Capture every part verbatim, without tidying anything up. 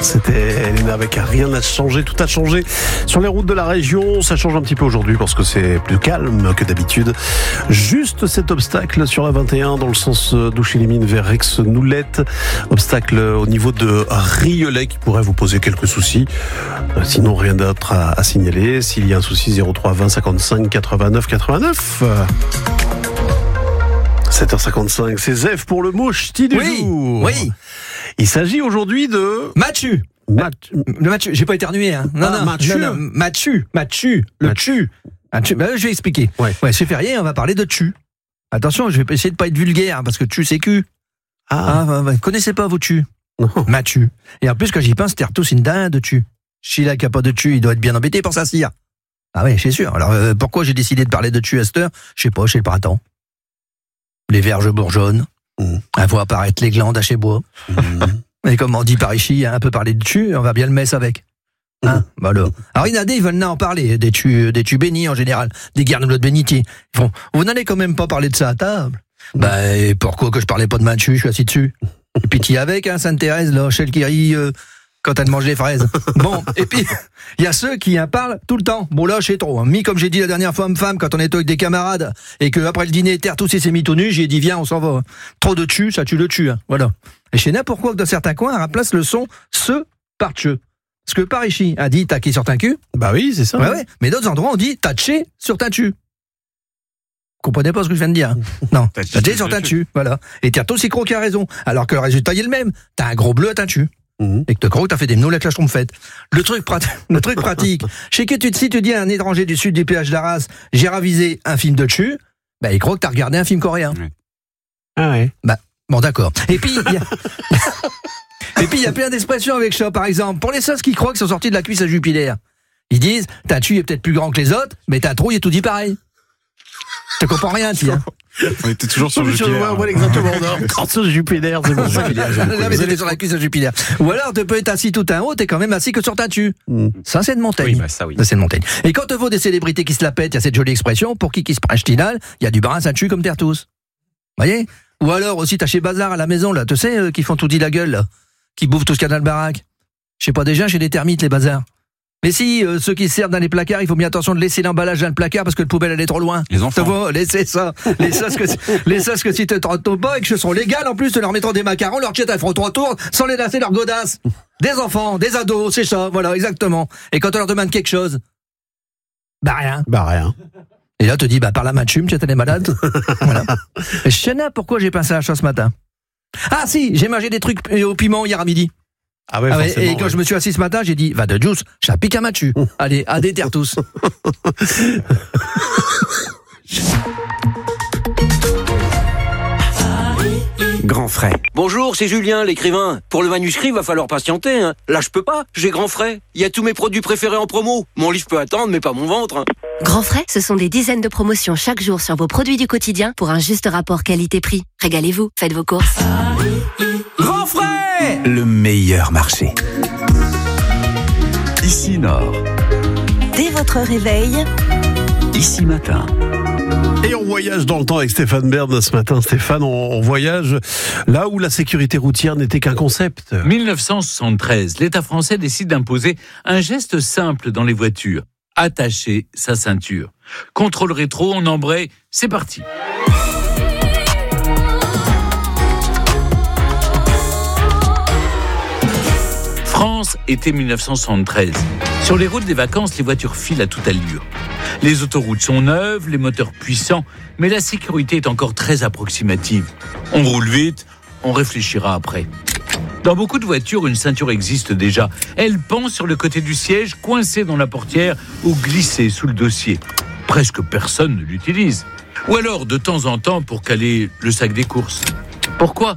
C'était Elena avec Rien n'a changé, tout a changé sur les routes de la région. Ça change un petit peu aujourd'hui parce que c'est plus calme que d'habitude. Juste cet obstacle sur la vingt et un dans le sens d'Ouchy-les-Mines vers Aix-Noulette. Obstacle au niveau de Rieulay qui pourrait vous poser quelques soucis. Sinon, rien d'autre à, à signaler. S'il y a un souci, zéro trois vingt cinquante-cinq quatre-vingt-neuf quatre-vingt-neuf. sept heures cinquante-cinq, c'est Zef pour le moucheti du oui, jour. Oui. Il s'agit aujourd'hui de... Mathieu. Mathieu. Le Mathieu, j'ai pas éternué, hein. Non, Ah, non, Mathieu. non, non, Mathieu, Mathieu, le tu. Mathieu. Ben, je vais expliquer. Ouais. Ouais, c'est férié, on va parler de tu. Attention, je vais essayer de pas être vulgaire, parce que tu, c'est cul. Ah, Ah, vous connaissez pas vos tu. non. Mathieu. Et en plus, quand j'y pense, t'es tous une dinde de tu. Sheila qui a pas de tu, il doit être bien embêté pour sa cire. Ah ouais, c'est sûr. Alors, euh, pourquoi j'ai décidé de parler de tu à cette heure? Je sais pas, c'est le printemps. Les verges bourgeonnent. Mmh. On voit apparaître les glandes à chez bois. Mmh. Et comme on dit par ici, un peu parler de tu, on va bien le mettre avec. Hein, bah alors. Alors, il y en a des, ils veulent en parler, des tu, des tu bénis en général, des garnes de bénitier. Ils font, vous n'allez quand même pas parler de ça à table? Bah, et pourquoi que je parlais pas de Mathieu, je suis assis dessus. Et puis, t'y avec, hein, Sainte-Thérèse, là, celle qui rit, euh, quand elle mange les fraises. Bon, et puis, il y a ceux qui en parlent tout le temps. Bon, là, c'est trop. Hein. Mi, comme j'ai dit la dernière fois, homme-femme, quand on était avec des camarades, et qu'après le dîner, terre tous s'est mis tout nu, j'ai dit, viens, on s'en va. Trop de tu, ça tue le tu, hein. Voilà. Et je sais pas pourquoi que dans certains coins, on remplace le son ce par tcheux. Parce que par ici, a dit taquer sur ta cul. Bah oui, c'est ça. Ouais, ouais. Mais d'autres endroits, on dit tatché sur ta tu. Comprenez pas ce que je viens de dire? Non. Tatché sur ta tu. Voilà. Et tiens, aussi gros qui a raison. Alors que le résultat est le même. T'as un gros bleu à ta tu. Mmh. Et que te crois que t'as fait des menots avec la trompette. Le truc pratique, le truc pratique. Je sais que tu, si tu dis à un étranger du sud du péage d'Arras, j'ai ravisé un film de tu, bah, il croit que t'as regardé un film coréen. Ouais. Ah ouais. Bah, bon, d'accord. Et puis, il y a, et puis, il y a plein d'expressions avec ça. Par exemple, pour les sauces qui croient qu'ils sont sortis de la cuisse à Jupiler, ils disent, ta tu est peut-être plus grand que les autres, mais ta trouille est tout dit pareil. Tu comprends rien, tu hein. On était toujours sur le Jupiler. Ouais, ouais, exactement. Quand ce Jupiler, c'est bon. Là, mais c'était sur la cuisse à Jupiler. Ou alors, tu peux être assis tout en haut, t'es quand même assis que sur ta tu. Mm. Ça, c'est de montagne. Oui, bah ça, oui. Ça, c'est de montagne. Et quand te vaut des célébrités qui se la pètent, il y a cette jolie expression, pour qui qui se prêche tinal, il y a du brin à tu comme terre tous. Voyez? Ou alors, aussi, t'as chez Bazar à la maison, là, tu sais, euh, qui font tout dit la gueule, là, qui bouffent tout ce qu'il y a dans le baraque. Je sais pas déjà, chez les termites, les bazars. Mais si, euh, ceux qui se servent dans les placards, il faut bien attention de laisser l'emballage dans le placard parce que le poubelle elle est trop loin. Les enfants. Tu vois, laissez ça. Les sauces que, les sauces que si tu te rends pas et que ce sont légales en plus, de leur mettront des macarons, leur tchètes, elles feront trois tours sans les lasser leur godasse. Des enfants, des ados, c'est ça, voilà, exactement. Et quand on leur demande quelque chose, bah rien. Bah rien. Et là, on te dit, bah par la matchum, tu es malade. Voilà. Et je sais pas pourquoi j'ai pensé à ça ce matin. Ah si, j'ai mangé des trucs au piment hier à midi. Ah ouais, Ah ouais, forcément. et quand ouais. je me suis assis ce matin, j'ai dit, va de juice, ça pique à Mathieu. Allez, à des terres tous. Grand frais. Bonjour, c'est Julien, l'écrivain. Pour le manuscrit, va falloir patienter. Hein. Là, je peux pas. J'ai grand frais. Il y a tous mes produits préférés en promo. Mon livre peut attendre, mais pas mon ventre. Hein. Grand frais, ce sont des dizaines de promotions chaque jour sur vos produits du quotidien pour un juste rapport qualité-prix. Régalez-vous, faites vos courses. Grand frais! Le meilleur marché. Ici Nord. Dès votre réveil, Ici Matin. Et on voyage dans le temps avec Stéphane Bern ce matin. Stéphane, on, on voyage là où la sécurité routière n'était qu'un concept. mille neuf cent soixante-treize, l'État français décide d'imposer un geste simple dans les voitures. Attacher sa ceinture. Contrôle rétro, on embraye, c'est parti. France, été mille neuf cent soixante-treize. Sur les routes des vacances, les voitures filent à toute allure. Les autoroutes sont neuves, les moteurs puissants, mais la sécurité est encore très approximative. On roule vite, on réfléchira après. Dans beaucoup de voitures, une ceinture existe déjà. Elle pend sur le côté du siège, coincée dans la portière ou glissée sous le dossier. Presque personne ne l'utilise. Ou alors, de temps en temps, pour caler le sac des courses. Pourquoi ?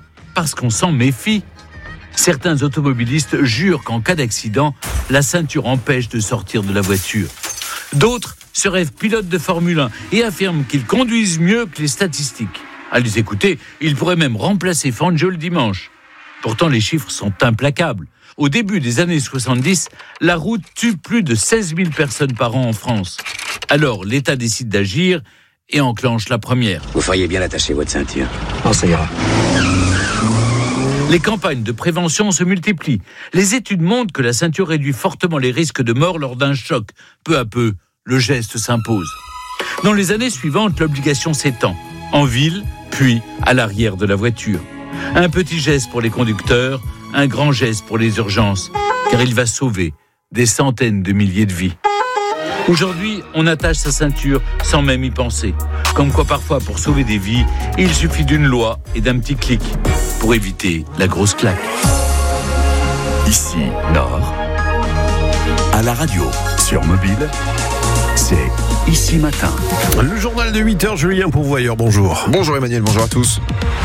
Parce qu'on s'en méfie. Certains automobilistes jurent qu'en cas d'accident, la ceinture empêche de sortir de la voiture. D'autres se rêvent pilotes de Formule un et affirment qu'ils conduisent mieux que les statistiques. À les écouter, ils pourraient même remplacer Fangio le dimanche. Pourtant, les chiffres sont implacables. Au début des années soixante-dix, la route tue plus de seize mille personnes par an en France. Alors, l'État décide d'agir et enclenche la première. Vous feriez bien d'attacher votre ceinture. Oh, ça ira. Les campagnes de prévention se multiplient. Les études montrent que la ceinture réduit fortement les risques de mort lors d'un choc. Peu à peu, le geste s'impose. Dans les années suivantes, l'obligation s'étend. En ville, puis à l'arrière de la voiture. Un petit geste pour les conducteurs, un grand geste pour les urgences, car il va sauver des centaines de milliers de vies. Aujourd'hui, on attache sa ceinture sans même y penser. Comme quoi parfois, pour sauver des vies, il suffit d'une loi et d'un petit clic pour éviter la grosse claque. Ici, Nord. À la radio, sur mobile, c'est Ici Matin. Le journal de huit heures, Julien Pourvoyeur, bonjour. Bonjour Emmanuel, bonjour à tous.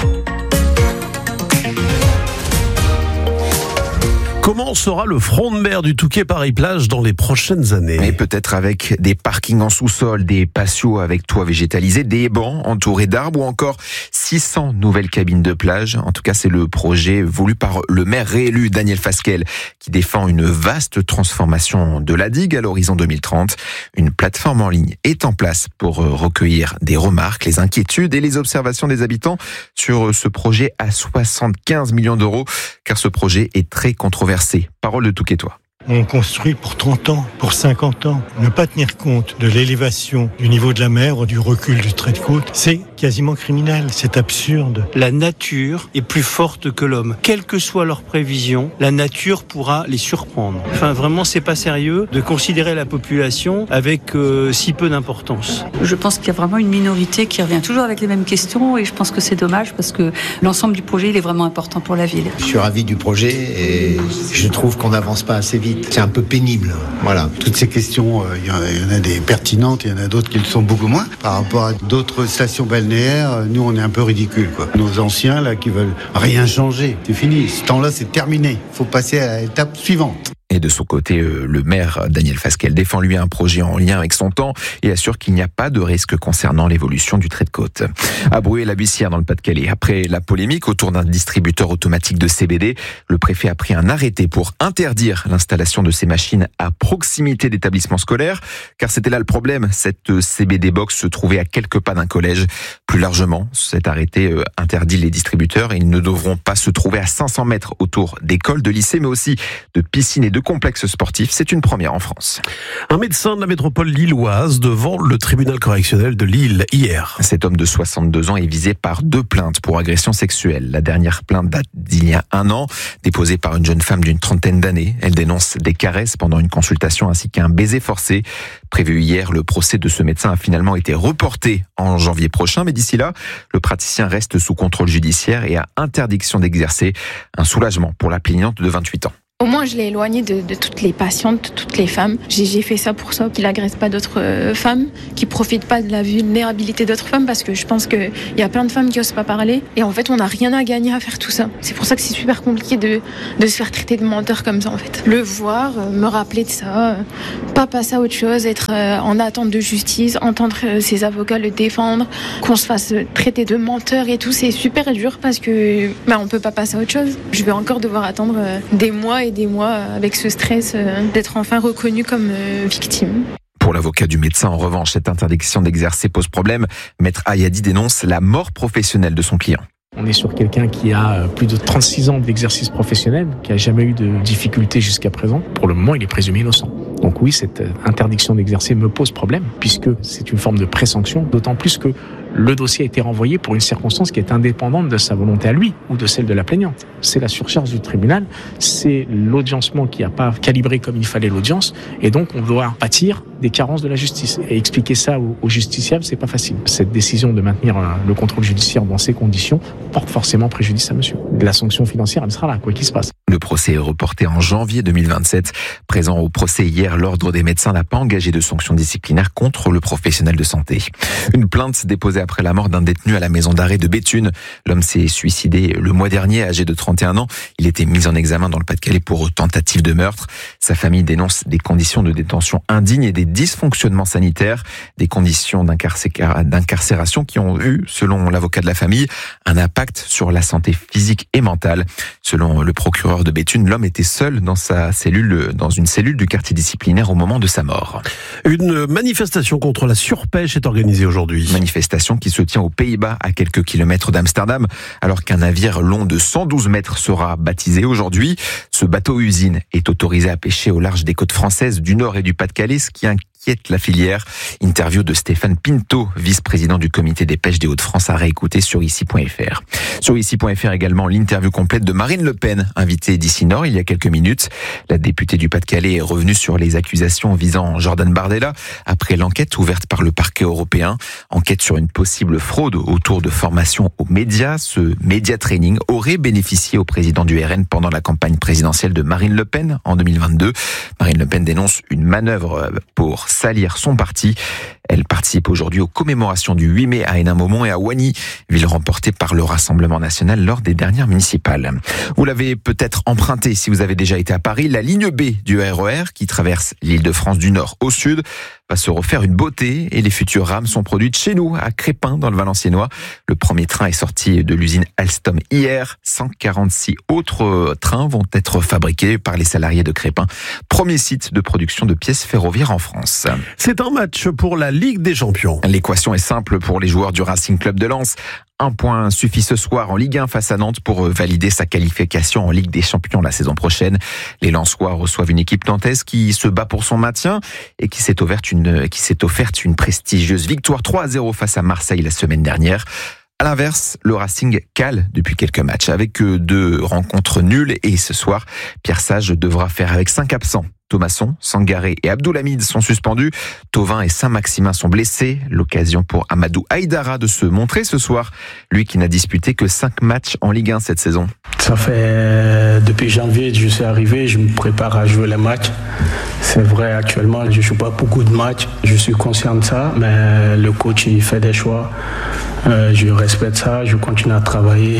Comment sera le front de mer du Touquet Paris-Plage dans les prochaines années ? Mais peut-être avec des parkings en sous-sol, des patios avec toits végétalisés, des bancs entourés d'arbres ou encore six cents nouvelles cabines de plage. En tout cas, c'est le projet voulu par le maire réélu Daniel Fasquelle qui défend une vaste transformation de la digue à l'horizon deux mille trente. Une plateforme en ligne est en place pour recueillir des remarques, les inquiétudes et les observations des habitants sur ce projet à soixante-quinze millions d'euros, car ce projet est très controversé. Parole de Touquetois. On construit pour trente ans, pour cinquante ans. Ne pas tenir compte de l'élévation du niveau de la mer ou du recul du trait de côte, c'est quasiment criminel, c'est absurde. La nature est plus forte que l'homme. Quelles que soient leurs prévisions, la nature pourra les surprendre. Enfin, vraiment, c'est pas sérieux de considérer la population avec euh, si peu d'importance. Je pense qu'il y a vraiment une minorité qui revient toujours avec les mêmes questions et je pense que c'est dommage parce que l'ensemble du projet, il est vraiment important pour la ville. Je suis ravi du projet et je trouve qu'on n'avance pas assez vite. C'est un peu pénible. Voilà. Toutes ces questions, il euh, y, y en a des pertinentes, il y en a d'autres qui le sont beaucoup moins. Par rapport à d'autres stations balnéaires, nous on est un peu ridicules, quoi. Nos anciens là qui veulent rien changer, c'est fini. Ce temps-là c'est terminé. Il faut passer à l'étape suivante. Et de son côté, le maire Daniel Fasquelle défend lui un projet en lien avec son temps et assure qu'il n'y a pas de risque concernant l'évolution du trait de côte. À Bruay-la-Bussière dans le Pas-de-Calais, après la polémique autour d'un distributeur automatique de C B D, le préfet a pris un arrêté pour interdire l'installation de ces machines à proximité d'établissements scolaires, car c'était là le problème. Cette C B D box se trouvait à quelques pas d'un collège. Plus largement, cet arrêté interdit les distributeurs et ils ne devront pas se trouver à cinq cents mètres autour d'écoles, de lycées, mais aussi de piscines et de complexes sportifs. C'est une première en France. Un médecin de la métropole lilloise devant le tribunal correctionnel de Lille hier. Cet homme de soixante-deux ans est visé par deux plaintes pour agression sexuelle. La dernière plainte date d'il y a un an, déposée par une jeune femme d'une trentaine d'années. Elle dénonce des caresses pendant une consultation ainsi qu'un baiser forcé. Prévu hier, le procès de ce médecin a finalement été reporté en janvier prochain, mais d'ici là, le praticien reste sous contrôle judiciaire et a interdiction d'exercer. Un soulagement pour la plaignante de vingt-huit ans. Au moins, je l'ai éloigné de, de toutes les patientes, de toutes les femmes. J'ai, j'ai fait ça pour ça, qu'il agresse pas d'autres euh, femmes, qu'il profite pas de la vulnérabilité d'autres femmes, parce que je pense qu'il y a plein de femmes qui osent pas parler. Et en fait, on n'a rien à gagner à faire tout ça. C'est pour ça que c'est super compliqué de, de se faire traiter de menteur comme ça, en fait. Le voir, euh, me rappeler de ça, euh, pas passer à autre chose, être euh, en attente de justice, entendre euh, ses avocats le défendre, qu'on se fasse traiter de menteur et tout, c'est super dur parce que bah, on peut pas passer à autre chose. Je vais encore devoir attendre euh, des mois et des mois avec ce stress euh, d'être enfin reconnue comme euh, victime. Pour l'avocat du médecin, en revanche, cette interdiction d'exercer pose problème. Maître Ayadi dénonce la mort professionnelle de son client. On est sur quelqu'un qui a plus de trente-six ans d'exercice professionnel, qui n'a jamais eu de difficultés jusqu'à présent. Pour le moment, il est présumé innocent. Donc oui, cette interdiction d'exercer me pose problème, puisque c'est une forme de présanction, d'autant plus que le dossier a été renvoyé pour une circonstance qui est indépendante de sa volonté à lui ou de celle de la plaignante. C'est la surcharge du tribunal, c'est l'audiencement qui n'a pas calibré comme il fallait l'audience, et donc on doit pâtir des carences de la justice. Et expliquer ça aux, aux justiciables, c'est pas facile. Cette décision de maintenir le contrôle judiciaire dans ces conditions porte forcément préjudice à monsieur. La sanction financière, elle sera là, quoi qu'il se passe. Le procès est reporté en janvier deux mille vingt-sept. Présent au procès hier, l'Ordre des médecins n'a pas engagé de sanctions disciplinaires contre le professionnel de santé. Une plainte déposée après la mort d'un détenu à la maison d'arrêt de Béthune. L'homme s'est suicidé le mois dernier, âgé de trente et un ans. Il était mis en examen dans le Pas-de-Calais pour tentative de meurtre. Sa famille dénonce des conditions de détention indignes et des dysfonctionnements sanitaires, des conditions d'incarcération qui ont eu, selon l'avocat de la famille, un impact sur la santé physique et mentale. Selon le procureur de Béthune, l'homme était seul dans sa cellule, dans une cellule du quartier disciplinaire au moment de sa mort. Une manifestation contre la surpêche est organisée aujourd'hui. Manifestation compétition qui se tient aux Pays-Bas à quelques kilomètres d'Amsterdam, alors qu'un navire long de cent douze mètres sera baptisé aujourd'hui. Ce bateau-usine est autorisé à pêcher au large des côtes françaises du Nord et du Pas-de-Calais, ce qui inquiète la filière. Interview de Stéphane Pinto, vice-président du comité des pêches des Hauts-de-France, à réécouter sur ici point f r. Sur ici point f r également, l'interview complète de Marine Le Pen, invitée d'ici Nord il y a quelques minutes. La députée du Pas-de-Calais est revenue sur les accusations visant Jordan Bardella après l'enquête ouverte par le parquet européen. Enquête sur une possible fraude autour de formation aux médias. Ce média training aurait bénéficié au président du R N pendant la campagne présidentielle de Marine Le Pen en deux mille vingt-deux. Marine Le Pen dénonce une manœuvre pour salir son parti. Elle participe aujourd'hui aux commémorations du huit mai à Hénin-Maumont et à Wany, ville remportée par le Rassemblement national lors des dernières municipales. Vous l'avez peut-être emprunté si vous avez déjà été à Paris. La ligne B du R E R, qui traverse l'Île-de-France du nord au sud, va se refaire une beauté et les futures rames sont produites chez nous, à Crespin, dans le Valenciennois. Le premier train est sorti de l'usine Alstom hier. cent quarante-six autres trains vont être fabriqués par les salariés de Crespin, premier site de production de pièces ferroviaires en France. C'est un match pour la Ligue des Champions. L'équation est simple pour les joueurs du Racing Club de Lens. Un point suffit ce soir en Ligue un face à Nantes pour valider sa qualification en Ligue des Champions la saison prochaine. Les Lensois reçoivent une équipe nantaise qui se bat pour son maintien et qui s'est offerte une, qui s'est offerte une prestigieuse victoire trois à zéro face à Marseille la semaine dernière. À l'inverse, le Racing cale depuis quelques matchs avec deux rencontres nulles et ce soir, Pierre Sage devra faire avec cinq absents. Thomasson, Sangaré et Abdoulhamid sont suspendus. Thauvin et Saint-Maximin sont blessés. L'occasion pour Amadou Haïdara de se montrer ce soir. Lui qui n'a disputé que cinq matchs en Ligue un cette saison. Ça fait depuis janvier que je suis arrivé, je me prépare à jouer les matchs. C'est vrai, actuellement, je ne joue pas beaucoup de matchs. Je suis conscient de ça, mais le coach, il fait des choix. Euh, je respecte ça, je continue à travailler.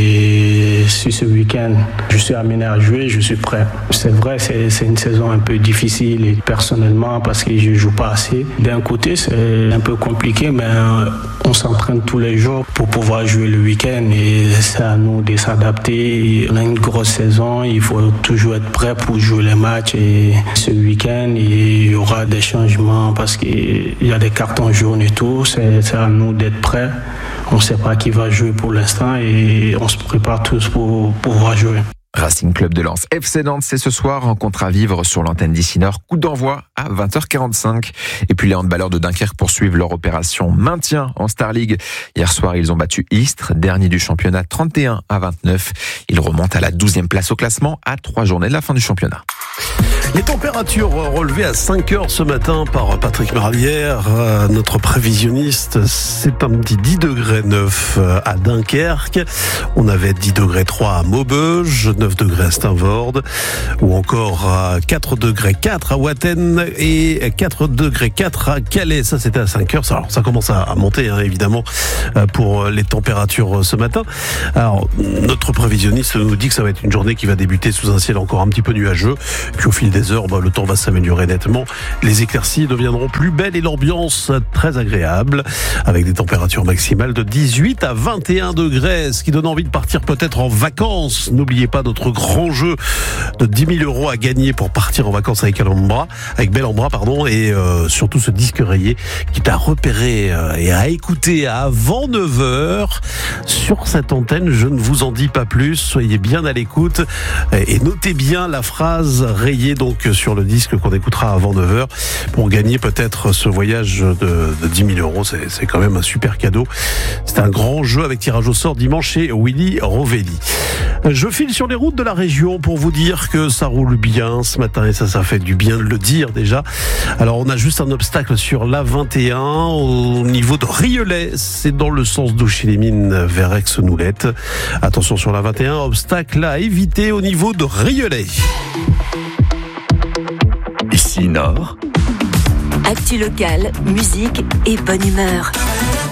Et si ce week-end, je suis amené à jouer, je suis prêt. C'est vrai, c'est, c'est une saison un peu difficile et personnellement parce que je ne joue pas assez. D'un côté, c'est un peu compliqué, mais on s'entraîne tous les jours pour pouvoir jouer le week-end et c'est à nous de s'adapter. On a une grosse saison, il faut toujours être prêt pour jouer les matchs et ce week-end, il y aura des changements parce qu'il y a des cartons jaunes et tout. C'est, c'est à nous d'être prêts. On ne sait pas qui va jouer pour l'instant et on se prépare tous pour pouvoir jouer. Racing Club de Lens, F C Nantes, c'est ce soir, rencontre à vivre sur l'antenne d'ici Nord. Coup d'envoi à vingt heures quarante-cinq. Et puis les handballeurs de Dunkerque poursuivent leur opération maintien en Star League. Hier soir, ils ont battu Istres, dernier du championnat, trente et un à vingt-neuf. Ils remontent à la douzième place au classement à trois journées de la fin du championnat. Les températures relevées à cinq heures ce matin par Patrick Marlière, notre prévisionniste. C'est un petit dix degrés neuf à Dunkerque. On avait dix degrés trois à Maubeuge, neuf degrés à Steinvorde, ou encore à quatre degrés quatre à Watten et quatre degrés quatre à Calais. Ça, c'était à cinq heures. Alors, ça commence à monter, hein, évidemment, pour les températures ce matin. Alors, notre prévisionniste nous dit que ça va être une journée qui va débuter sous un ciel encore un petit peu nuageux. Puis au fil des heures, bah, le temps va s'améliorer nettement. Les éclaircies deviendront plus belles et l'ambiance très agréable, avec des températures maximales de dix-huit à vingt et un degrés, ce qui donne envie de partir peut-être en vacances. N'oubliez pas notre grand jeu de dix mille euros à gagner pour partir en vacances avec Alhambra, avec Bellambra, pardon, et euh, surtout ce disque rayé qui t'a repéré euh, et à écouter avant neuf heures sur cette antenne. Je ne vous en dis pas plus, soyez bien à l'écoute et, et notez bien la phrase rayée donc sur le disque qu'on écoutera avant neuf heures pour gagner peut-être ce voyage de, de dix mille euros. C'est, c'est quand même un super cadeau. C'est un grand jeu avec tirage au sort dimanche chez Willy Rovelli. Je file sur les routes de la région pour vous dire que ça roule bien ce matin et ça, ça fait du bien de le dire déjà. Alors on a juste un obstacle sur l'A vingt et un au niveau de Rieulay, c'est dans le sens d'Auchy-les-Mines vers Aix-Noulette. Attention sur l'A vingt et un, obstacle à éviter au niveau de Rieulay. Ici Nord. Actu locale, musique et bonne humeur.